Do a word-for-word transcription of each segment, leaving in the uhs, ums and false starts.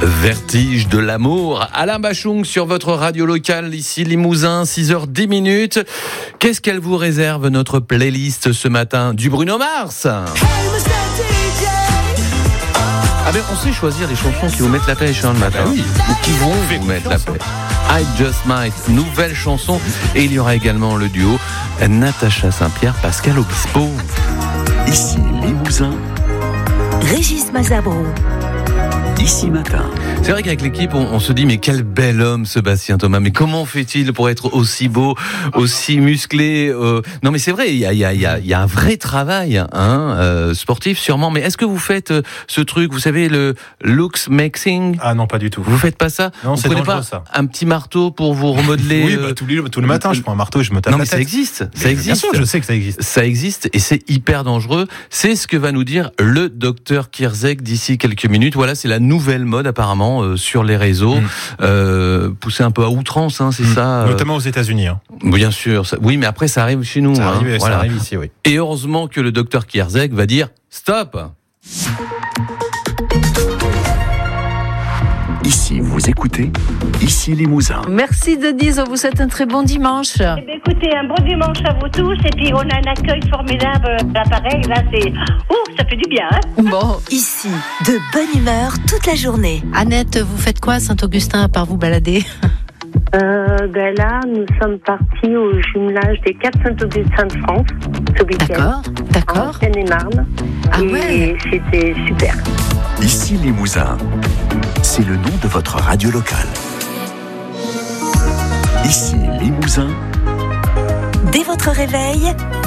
Vertige de l'amour. Alain Bachung sur votre radio locale, ici Limousin, six heures dix minutes. Qu'est-ce qu'elle vous réserve, notre playlist ce matin? Du Bruno Mars. Ah ben on sait choisir les chansons qui vous mettent la pêche hein, le matin. Oui. Ou qui vont vous mettre la pêche. I Just Might, nouvelle chanson. Et il y aura également le duo Natacha Saint-Pierre, Pascal Obispo. Ici Limousin, Régis Mazabro. Ici Matin. C'est vrai qu'avec l'équipe, on, on se dit mais quel bel homme Sébastien Thomas. Mais comment fait-il pour être aussi beau, aussi musclé euh... Non mais c'est vrai, il y a, il y a, il y a, il y a un vrai travail hein, euh, sportif sûrement. Mais est-ce que vous faites euh, ce truc, vous savez, le looks mixing? Ah non, pas du tout. Vous faites pas ça? Non, vous c'est prenez dangereux, pas ça. Un petit marteau pour vous remodeler? Oui, euh... bah, tous les, tout le matin, je prends un marteau et je me tape non la mais tête. ça existe, ça mais existe. Bien sûr, je sais que ça existe. Ça existe et c'est hyper dangereux. C'est ce que va nous dire le docteur Kierzek d'ici quelques minutes. Voilà, c'est la nouvelle mode apparemment euh, sur les réseaux, mmh. euh, poussé un peu à outrance, hein, c'est mmh. ça. Notamment aux États-Unis. Hein. Bien sûr, ça, oui, mais après ça arrive chez nous. Ça, hein, arrive, voilà. ça arrive ici, oui. Et heureusement que le docteur Kierzek va dire stop. Ici, vous écoutez, ici Limousin. Merci Denise, on vous souhaite un très bon dimanche. Eh bien, écoutez, un bon dimanche à vous tous, et puis on a un accueil formidable à l'appareil, là c'est... Ouh, ça fait du bien, hein. Bon, ici, de bonne humeur toute la journée. Annette, vous faites quoi à Saint-Augustin à part vous balader? Euh, ben là, nous sommes partis au jumelage des quatre Saint-Augustin de France, ce week-end. D'accord, d'accord. En Seine-et-Marne. Ah et ouais. C'était super. Ici Limousin, c'est le nom de votre radio locale. Ici Limousin. Dès votre réveil,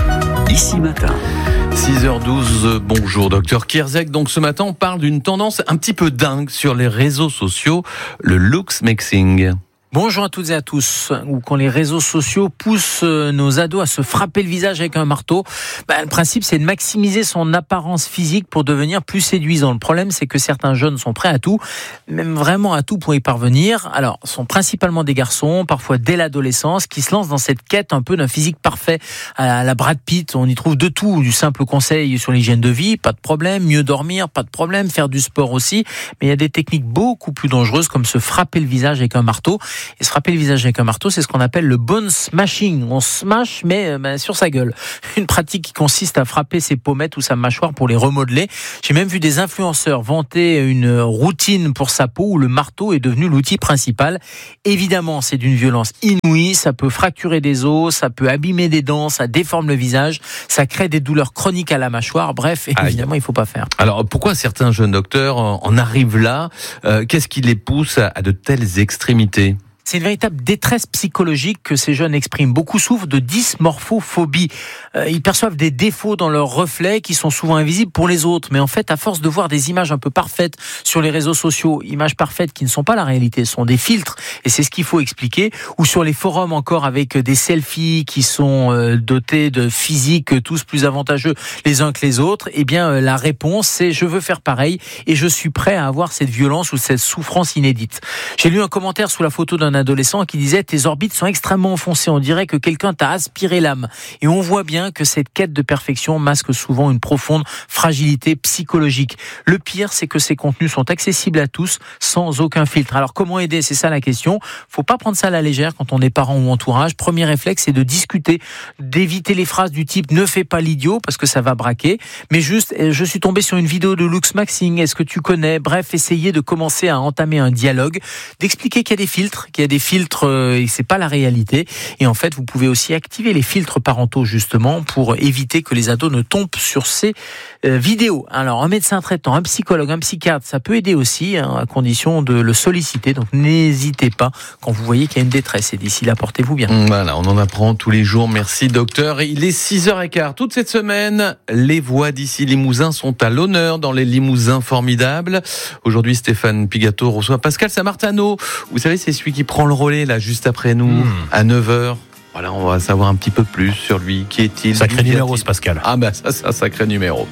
Ici Matin. six heures douze, bonjour docteur Kierzek. Donc ce matin, on parle d'une tendance un petit peu dingue sur les réseaux sociaux, le looks mixing. Bonjour à toutes et à tous. Ou quand les réseaux sociaux poussent nos ados à se frapper le visage avec un marteau, bah, le principe c'est de maximiser son apparence physique pour devenir plus séduisant. Le problème c'est que certains jeunes sont prêts à tout, même vraiment à tout pour y parvenir. Alors, ce sont principalement des garçons, parfois dès l'adolescence, qui se lancent dans cette quête un peu d'un physique parfait à la Brad Pitt. On y trouve de tout, du simple conseil sur l'hygiène de vie, pas de problème, mieux dormir, pas de problème, faire du sport aussi. Mais il y a des techniques beaucoup plus dangereuses comme se frapper le visage avec un marteau. Et se frapper le visage avec un marteau, c'est ce qu'on appelle le bone smashing. On smash, mais ben, sur sa gueule. Une pratique qui consiste à frapper ses pommettes ou sa mâchoire pour les remodeler. J'ai même vu des influenceurs vanter une routine pour sa peau où le marteau est devenu l'outil principal. Évidemment, c'est d'une violence inouïe. Ça peut fracturer des os, ça peut abîmer des dents, ça déforme le visage, ça crée des douleurs chroniques à la mâchoire. Bref, évidemment, Aïe. il ne faut pas faire. Alors, pourquoi certains jeunes docteurs en arrivent là? euh, Qu'est-ce qui les pousse à de telles extrémités? C'est une véritable détresse psychologique que ces jeunes expriment. Beaucoup souffrent de dysmorphophobie. Euh, ils perçoivent des défauts dans leurs reflets qui sont souvent invisibles pour les autres. Mais en fait, à force de voir des images un peu parfaites sur les réseaux sociaux, images parfaites qui ne sont pas la réalité, ce sont des filtres, et c'est ce qu'il faut expliquer, ou sur les forums encore avec des selfies qui sont euh, dotés de physiques tous plus avantageux les uns que les autres, eh bien euh, la réponse c'est je veux faire pareil et je suis prêt à avoir cette violence ou cette souffrance inédite. J'ai lu un commentaire sous la photo d'un adolescent qui disait « Tes orbites sont extrêmement enfoncées, on dirait que quelqu'un t'a aspiré l'âme ». Et on voit bien que cette quête de perfection masque souvent une profonde fragilité psychologique. Le pire, c'est que ces contenus sont accessibles à tous, sans aucun filtre. Alors comment aider? C'est ça la question. Faut pas prendre ça à la légère quand on est parent ou entourage. Premier réflexe, c'est de discuter, d'éviter les phrases du type « Ne fais pas l'idiot » parce que ça va braquer, mais juste « Je suis tombé sur une vidéo de looks maxing, est-ce que tu connais ?» Bref, essayer de commencer à entamer un dialogue, d'expliquer qu'il y a des filtres, qu'il y a des filtres euh, et c'est pas la réalité. Et en fait, vous pouvez aussi activer les filtres parentaux justement pour éviter que les ados ne tombent sur ces euh, vidéos. Alors, un médecin traitant, un psychologue, un psychiatre, ça peut aider aussi hein, à condition de le solliciter. Donc, n'hésitez pas quand vous voyez qu'il y a une détresse. Et d'ici là, portez-vous bien. Voilà, on en apprend tous les jours. Merci docteur. Il est six heures quinze. Toute cette semaine, les voix d'ici Limousin sont à l'honneur dans les Limousins formidables. Aujourd'hui, Stéphane Pigato reçoit Pascal Samartano. Vous savez, c'est celui qui prend le relais là juste après nous mmh. à neuf heures. Voilà, on va savoir un petit peu plus sur lui. Qui est-il? Sacré numéro, ce Pascal. Ah bah ça, ça, sacré numéro.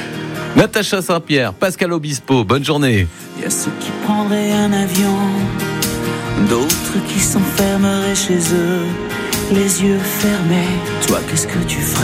Natacha Saint-Pierre, Pascal Obispo, bonne journée. Il y a ceux qui prendraient un avion, d'autres qui s'enfermeraient chez eux, les yeux fermés. Toi, qu'est-ce que tu ferais?